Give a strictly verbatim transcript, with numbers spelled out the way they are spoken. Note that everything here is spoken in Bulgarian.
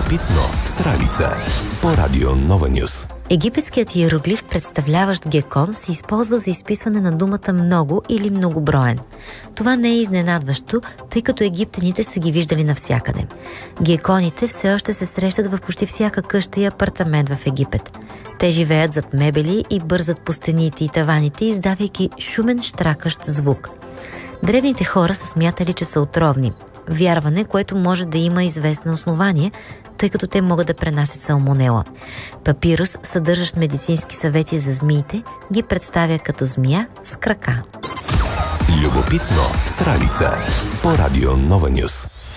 Любопитно с Ралица по Радио Нова Нюс. Египетският иероглиф, представляващ гекон, се използва за изписване на думата много или многоброен. Това не е изненадващо, тъй като египтяните са ги виждали навсякъде. Геконите все още се срещат в почти всяка къща и апартамент в Египет. Те живеят зад мебели и бързат по стените и таваните, издавайки шумен штракащ звук. Древните хора са смятали, че са отровни. Вярване, което може да има известно основание, тъй като те могат да пренасят салмонела. Папирус, съдържащ медицински съвети за змиите, ги представя като змия с крака. Любопитно с Ралица по Радио Нова Нюс.